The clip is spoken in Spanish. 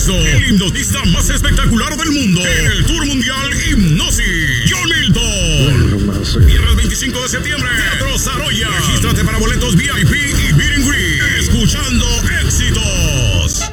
Pegaso, el hipnotista más espectacular del mundo, en el Tour Mundial Hipnosis, John Milton. Viernes 25 de septiembre, Teatro Saroya. Regístrate para boletos